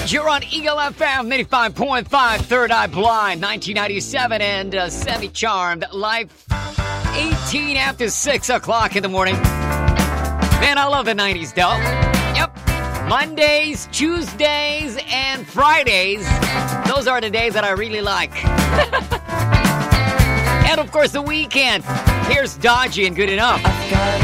You're on Eagle FM 85.5, Third Eye Blind, 1997, and Semi-Charmed, live 18 after 6 o'clock in the morning. Man, I love the 90s, though. Yep. Mondays, Tuesdays, and Fridays. Those are the days that I really like. And, of course, the weekend. Here's Dodgy and Good Enough.